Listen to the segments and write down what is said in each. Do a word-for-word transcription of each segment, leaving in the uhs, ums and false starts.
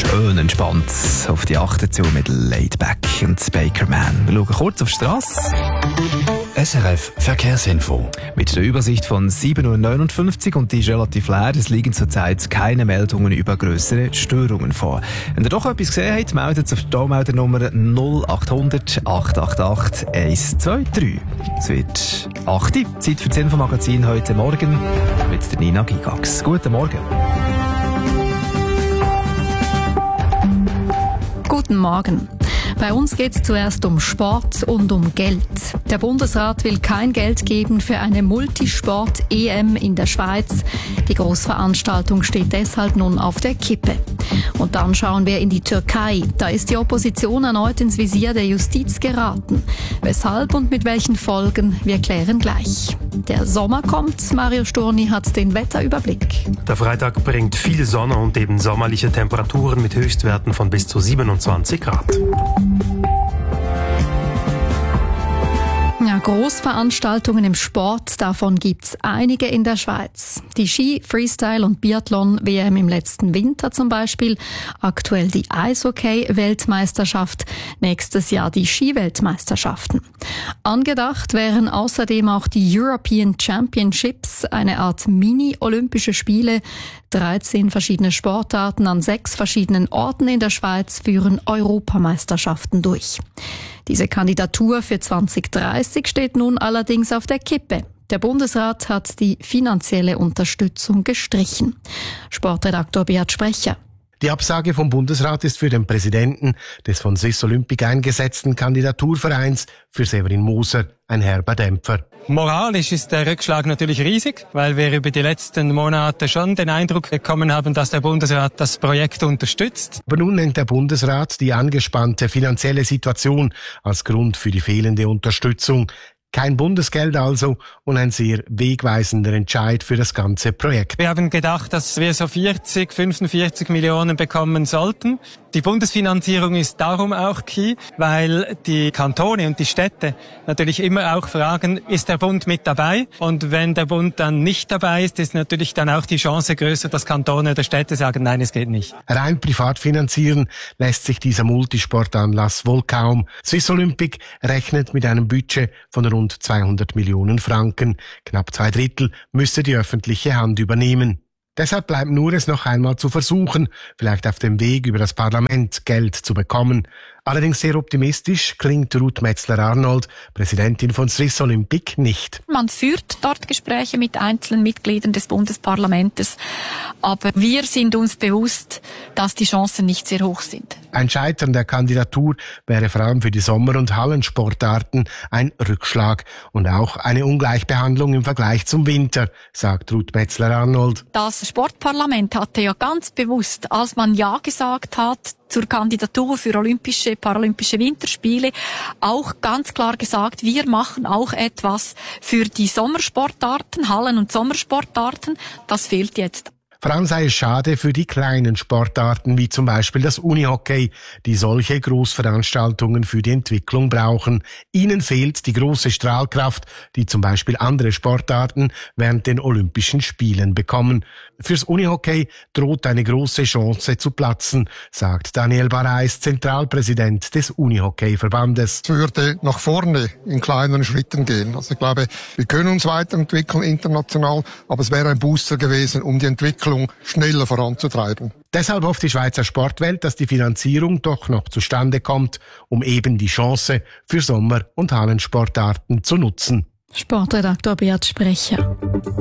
Schön entspannt auf die achte zu mit Laidback und Bakerman. Wir schauen kurz auf die Strasse. S R F Verkehrsinfo. Mit der Übersicht von sieben Uhr neunundfünfzig und die ist relativ leer. Es liegen zurzeit keine Meldungen über grössere Störungen vor. Wenn ihr doch etwas gesehen habt, meldet es auf die Taumeldernummer null acht hundert acht acht acht eins zwei drei. Es wird acht Uhr, Zeit für das Infomagazin heute Morgen mit der Nina Gigax. Guten Morgen. Guten Morgen. Bei uns geht es zuerst um Sport und um Geld. Der Bundesrat will kein Geld geben für eine Multisport-E M in der Schweiz. Die Großveranstaltung steht deshalb nun auf der Kippe. Und dann schauen wir in die Türkei. Da ist die Opposition erneut ins Visier der Justiz geraten. Weshalb und mit welchen Folgen, wir klären gleich. Der Sommer kommt, Mario Sturni hat den Wetterüberblick. Der Freitag bringt viel Sonne und eben sommerliche Temperaturen mit Höchstwerten von bis zu siebenundzwanzig Grad. Ja, Großveranstaltungen im Sport, davon gibt's einige in der Schweiz. Die Ski-, Freestyle- und Biathlon-W M im letzten Winter zum Beispiel, aktuell die Eishockey-Weltmeisterschaft, nächstes Jahr die Ski-Weltmeisterschaften. Angedacht wären außerdem auch die European Championships, eine Art Mini-Olympische Spiele. dreizehn verschiedene Sportarten an sechs verschiedenen Orten in der Schweiz führen Europameisterschaften durch. Diese Kandidatur für zwanzig dreißig steht nun allerdings auf der Kippe. Der Bundesrat hat die finanzielle Unterstützung gestrichen. Sportredaktor Beat Sprecher. Die Absage vom Bundesrat ist für den Präsidenten des von Swiss Olympic eingesetzten Kandidaturvereins für Severin Moser ein herber Dämpfer. Moralisch ist der Rückschlag natürlich riesig, weil wir über die letzten Monate schon den Eindruck bekommen haben, dass der Bundesrat das Projekt unterstützt. Aber nun nennt der Bundesrat die angespannte finanzielle Situation als Grund für die fehlende Unterstützung. Kein Bundesgeld also und ein sehr wegweisender Entscheid für das ganze Projekt. Wir haben gedacht, dass wir so vierzig, fünfundvierzig Millionen bekommen sollten. Die Bundesfinanzierung ist darum auch key, weil die Kantone und die Städte natürlich immer auch fragen, ist der Bund mit dabei? Und wenn der Bund dann nicht dabei ist, ist natürlich dann auch die Chance größer, dass Kantone oder Städte sagen, nein, es geht nicht. Rein privat finanzieren lässt sich dieser Multisportanlass wohl kaum. Swiss Olympic rechnet mit einem Budget von rund zweihundert Millionen Franken. Knapp zwei Drittel müsste die öffentliche Hand übernehmen. Deshalb bleibt nur es noch einmal zu versuchen, vielleicht auf dem Weg über das Parlament Geld zu bekommen. Allerdings sehr optimistisch klingt Ruth Metzler-Arnold, Präsidentin von Swiss Olympic, nicht. Man führt dort Gespräche mit einzelnen Mitgliedern des Bundesparlamentes, aber wir sind uns bewusst, dass die Chancen nicht sehr hoch sind. Ein Scheitern der Kandidatur wäre vor allem für die Sommer- und Hallensportarten ein Rückschlag und auch eine Ungleichbehandlung im Vergleich zum Winter, sagt Ruth Metzler-Arnold. Das Sportparlament hatte ja ganz bewusst, als man Ja gesagt hat zur Kandidatur für Olympische, Paralympische Winterspiele, auch ganz klar gesagt, wir machen auch etwas für die Sommersportarten, Hallen- und Sommersportarten. Das fehlt jetzt. Vor allem sei es schade für die kleinen Sportarten, wie zum Beispiel das Unihockey, die solche Großveranstaltungen für die Entwicklung brauchen. Ihnen fehlt die große Strahlkraft, die zum Beispiel andere Sportarten während den Olympischen Spielen bekommen. Fürs Unihockey droht eine große Chance zu platzen, sagt Daniel Barais, Zentralpräsident des Unihockey-Verbandes. Es würde nach vorne in kleinen Schritten gehen. Also ich glaube, wir können uns weiterentwickeln international, aber es wäre ein Booster gewesen, um die Entwicklung schneller voranzutreiben. Deshalb hofft die Schweizer Sportwelt, dass die Finanzierung doch noch zustande kommt, um eben die Chance für Sommer- und Hallensportarten zu nutzen. Sportredaktor Beat Sprecher.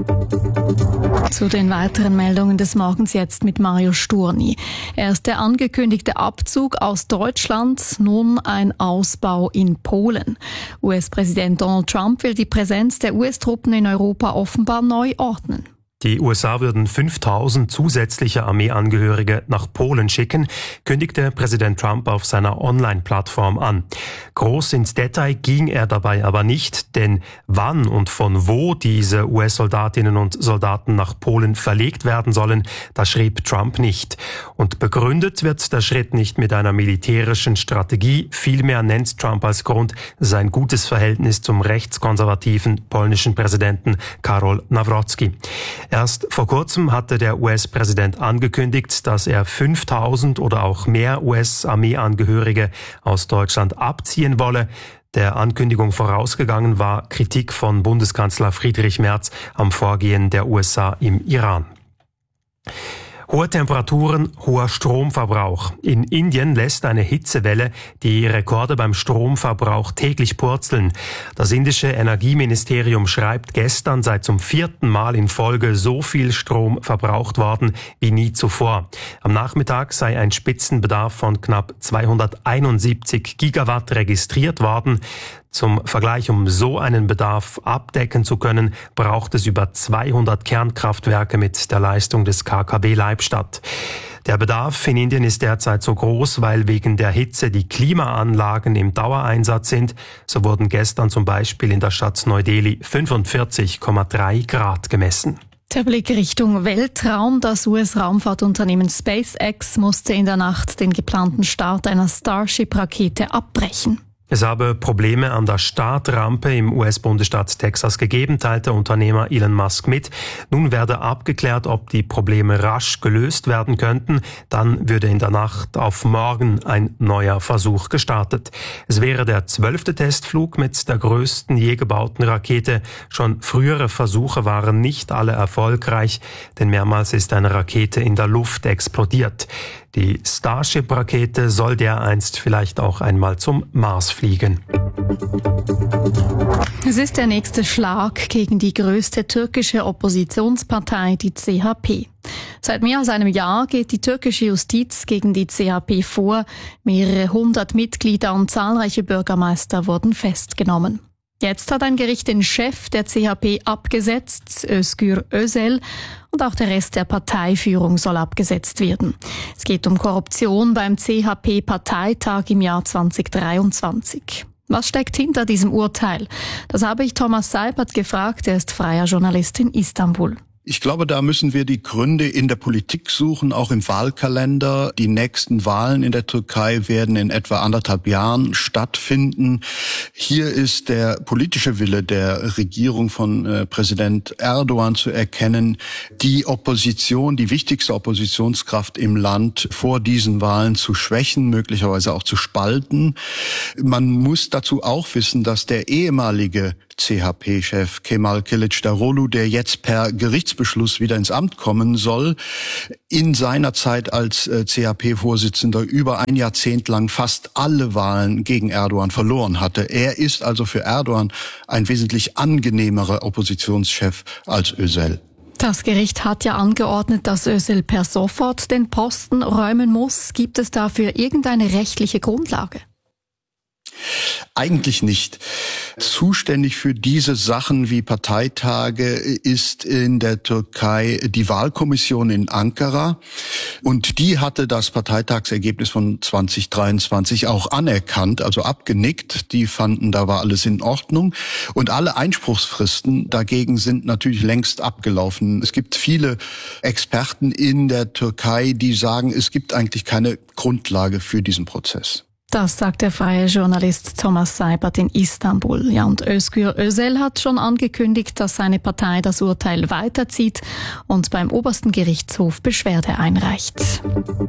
Zu den weiteren Meldungen des Morgens jetzt mit Mario Sturni. Erst der angekündigte Abzug aus Deutschland, nun ein Ausbau in Polen. U S-Präsident Donald Trump will die Präsenz der U S-Truppen in Europa offenbar neu ordnen. Die U S A würden fünftausend zusätzliche Armeeangehörige nach Polen schicken, kündigte Präsident Trump auf seiner Online-Plattform an. Groß ins Detail ging er dabei aber nicht, denn wann und von wo diese U S-Soldatinnen und Soldaten nach Polen verlegt werden sollen, das schrieb Trump nicht. Und begründet wird der Schritt nicht mit einer militärischen Strategie, vielmehr nennt Trump als Grund sein gutes Verhältnis zum rechtskonservativen polnischen Präsidenten Karol Nawrocki. Erst vor kurzem hatte der U S-Präsident angekündigt, dass er fünftausend oder auch mehr U S-Armeeangehörige aus Deutschland abziehen wolle. Der Ankündigung vorausgegangen war Kritik von Bundeskanzler Friedrich Merz am Vorgehen der U S A im Iran. Hohe Temperaturen, hoher Stromverbrauch. In Indien lässt eine Hitzewelle die Rekorde beim Stromverbrauch täglich purzeln. Das indische Energieministerium schreibt, gestern sei zum vierten Mal in Folge so viel Strom verbraucht worden wie nie zuvor. Am Nachmittag sei ein Spitzenbedarf von knapp zweihunderteinundsiebzig Gigawatt registriert worden. Zum Vergleich, um so einen Bedarf abdecken zu können, braucht es über zweihundert Kernkraftwerke mit der Leistung des K K W Leibstadt. Der Bedarf in Indien ist derzeit so groß, weil wegen der Hitze die Klimaanlagen im Dauereinsatz sind. So wurden gestern zum Beispiel in der Stadt Neu-Delhi fünfundvierzig Komma drei Grad gemessen. Der Blick Richtung Weltraum. Das U S-Raumfahrtunternehmen SpaceX musste in der Nacht den geplanten Start einer Starship-Rakete abbrechen. Es habe Probleme an der Startrampe im U S-Bundesstaat Texas gegeben, teilte Unternehmer Elon Musk mit. Nun werde abgeklärt, ob die Probleme rasch gelöst werden könnten. Dann würde in der Nacht auf morgen ein neuer Versuch gestartet. Es wäre der zwölfte Testflug mit der größten je gebauten Rakete. Schon frühere Versuche waren nicht alle erfolgreich, denn mehrmals ist eine Rakete in der Luft explodiert. Die Starship-Rakete soll dereinst vielleicht auch einmal zum Mars fliegen. Es ist der nächste Schlag gegen die größte türkische Oppositionspartei, die C H P. Seit mehr als einem Jahr geht die türkische Justiz gegen die C H P vor. Mehrere hundert Mitglieder und zahlreiche Bürgermeister wurden festgenommen. Jetzt hat ein Gericht den Chef der C H P abgesetzt, Özgür Özel, und auch der Rest der Parteiführung soll abgesetzt werden. Es geht um Korruption beim C H P-Parteitag im Jahr zweitausenddreiundzwanzig. Was steckt hinter diesem Urteil? Das habe ich Thomas Seibert gefragt, er ist freier Journalist in Istanbul. Ich glaube, da müssen wir die Gründe in der Politik suchen, auch im Wahlkalender. Die nächsten Wahlen in der Türkei werden in etwa anderthalb Jahren stattfinden. Hier ist der politische Wille der Regierung von äh, Präsident Erdogan zu erkennen, die Opposition, die wichtigste Oppositionskraft im Land vor diesen Wahlen zu schwächen, möglicherweise auch zu spalten. Man muss dazu auch wissen, dass der ehemalige C H P-Chef Kemal Kılıçdaroğlu, der jetzt per Gerichtsbeschluss wieder ins Amt kommen soll, in seiner Zeit als C H P-Vorsitzender über ein Jahrzehnt lang fast alle Wahlen gegen Erdogan verloren hatte. Er ist also für Erdogan ein wesentlich angenehmerer Oppositionschef als Özel. Das Gericht hat ja angeordnet, dass Özel per sofort den Posten räumen muss. Gibt es dafür irgendeine rechtliche Grundlage? Eigentlich nicht. Zuständig für diese Sachen wie Parteitage ist in der Türkei die Wahlkommission in Ankara. Und die hatte das Parteitagsergebnis von zweitausenddreiundzwanzig auch anerkannt, also abgenickt. Die fanden, da war alles in Ordnung. Und alle Einspruchsfristen dagegen sind natürlich längst abgelaufen. Es gibt viele Experten in der Türkei, die sagen, es gibt eigentlich keine Grundlage für diesen Prozess. Das sagt der freie Journalist Thomas Seibert in Istanbul. Ja, und Özgür Özel hat schon angekündigt, dass seine Partei das Urteil weiterzieht und beim obersten Gerichtshof Beschwerde einreicht.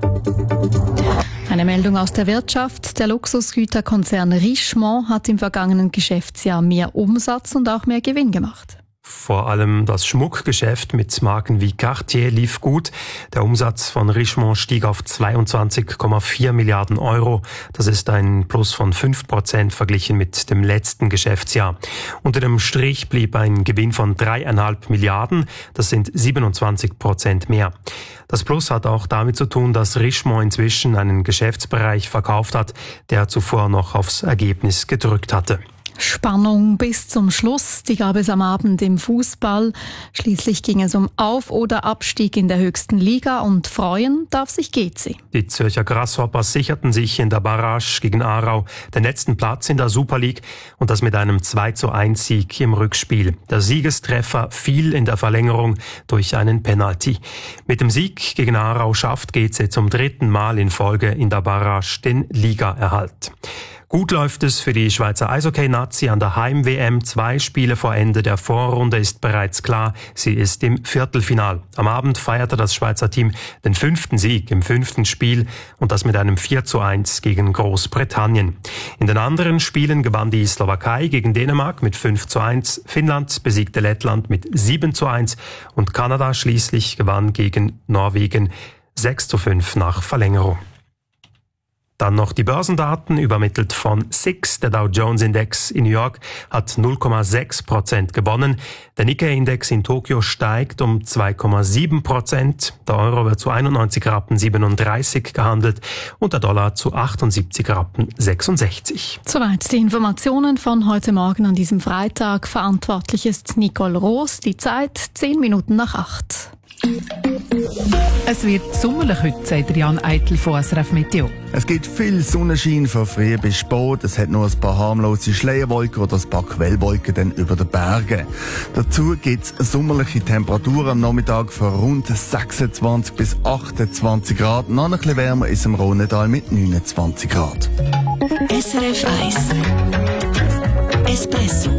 Eine Meldung aus der Wirtschaft. Der Luxusgüterkonzern Richemont hat im vergangenen Geschäftsjahr mehr Umsatz und auch mehr Gewinn gemacht. Vor allem das Schmuckgeschäft mit Marken wie Cartier lief gut. Der Umsatz von Richemont stieg auf zweiundzwanzig Komma vier Milliarden Euro. Das ist ein Plus von fünf Prozent verglichen mit dem letzten Geschäftsjahr. Unter dem Strich blieb ein Gewinn von dreieinhalb Milliarden. Das sind siebenundzwanzig Prozent mehr. Das Plus hat auch damit zu tun, dass Richemont inzwischen einen Geschäftsbereich verkauft hat, der zuvor noch aufs Ergebnis gedrückt hatte. Spannung bis zum Schluss, die gab es am Abend im Fußball. Schließlich ging es um Auf- oder Abstieg in der höchsten Liga und freuen darf sich G C. Die Zürcher Grasshoppers sicherten sich in der Barrage gegen Aarau den letzten Platz in der Super League und das mit einem zwei zu eins Sieg im Rückspiel. Der Siegestreffer fiel in der Verlängerung durch einen Penalty. Mit dem Sieg gegen Aarau schafft G C zum dritten Mal in Folge in der Barrage den Ligaerhalt. Gut läuft es für die Schweizer Eishockey-Nazi an der Heim-W M. Zwei Spiele vor Ende der Vorrunde ist bereits klar, sie ist im Viertelfinal. Am Abend feierte das Schweizer Team den fünften Sieg im fünften Spiel und das mit einem vier zu eins gegen Großbritannien. In den anderen Spielen gewann die Slowakei gegen Dänemark mit fünf zu eins, Finnland besiegte Lettland mit sieben zu eins und Kanada schließlich gewann gegen Norwegen sechs zu fünf nach Verlängerung. Dann noch die Börsendaten, übermittelt von S I X. Der Dow Jones Index in New York hat null Komma sechs Prozent gewonnen. Der Nikkei-Index in Tokio steigt um zwei Komma sieben Prozent. Der Euro wird zu einundneunzig Rappen siebenunddreißig gehandelt und der Dollar zu achtundsiebzig Rappen sechsundsechzig. Soweit die Informationen von heute Morgen an diesem Freitag. Verantwortlich ist Nicole Roos. Die Zeit zehn Minuten nach acht. Es wird sommerlich heute, sagt Jan Eitl von S R F Meteo. Es gibt viel Sonnenschein von früh bis spät. Es hat nur ein paar harmlose Schleierwolken oder ein paar Quellwolken dann über den Bergen. Dazu gibt es sommerliche Temperaturen am Nachmittag von rund sechsundzwanzig bis achtundzwanzig Grad. Noch ein bisschen wärmer ist im Rhônetal mit neunundzwanzig Grad. S R F eins Espresso.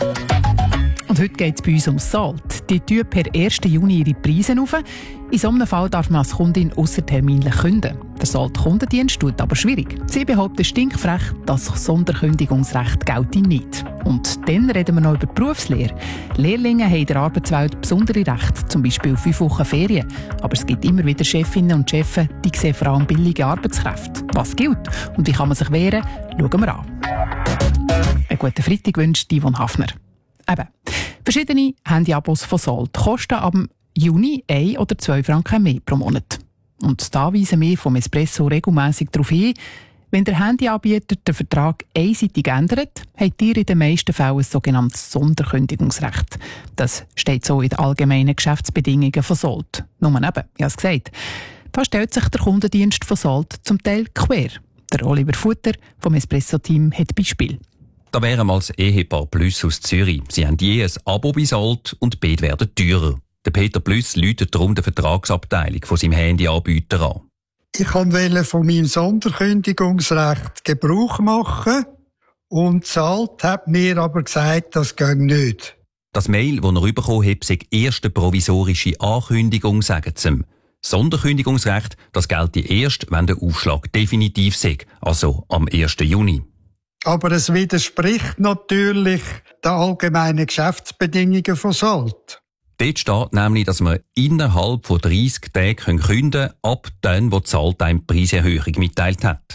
Und heute geht es bei uns ums Salt. Die tun per ersten Juni ihre Preise auf. In so einem Fall darf man als Kundin ausserterminlich kündigen. Der Salt-Kundendienst tut aber schwierig. Sie behaupten stinkfrech, das Sonderkündigungsrecht gelte nicht. Und dann reden wir noch über die Berufslehre. Lehrlinge haben in der Arbeitswelt besondere Rechte, zum Beispiel fünf Wochen Ferien. Aber es gibt immer wieder Chefinnen und Chefs, die sehen vor allem billige Arbeitskräfte. Was gilt und wie kann man sich wehren, schauen wir an. Einen guten Freitag wünscht Yvonne Hafner. Eben. Verschiedene Handyabos von Salt kosten ab Juni ein oder zwei Franken mehr pro Monat. Und da weisen wir vom Espresso regelmässig darauf hin, wenn der Handyanbieter den Vertrag einseitig ändert, habt ihr in den meisten Fällen ein sogenanntes Sonderkündigungsrecht. Das steht so in den allgemeinen Geschäftsbedingungen von Salt. Nur eben, ich habe es gesagt, da stellt sich der Kundendienst von Salt zum Teil quer. Der Oliver Futter vom Espresso-Team hat Beispiel. Da wären wir als Ehepaar Plus aus Zürich. Sie haben je ein Abo bei Salt und beide werden teurer. Der Peter Plus läutet darum der Vertragsabteilung von seinem Handyanbieter an. Ich wollte von meinem Sonderkündigungsrecht Gebrauch machen und Salt hat mir aber gesagt, das geht nicht. Das Mail, das er bekommen hat, sei erste provisorische Ankündigung, sagen sie ihm. Sonderkündigungsrecht, das gelte erst, wenn der Aufschlag definitiv sei, also am ersten Juni. Aber es widerspricht natürlich den allgemeinen Geschäftsbedingungen von Salt. Dort steht nämlich, dass man innerhalb von dreissig Tagen kündigen können, ab dann, wo die Salt einem die Preiserhöhung mitteilt hat.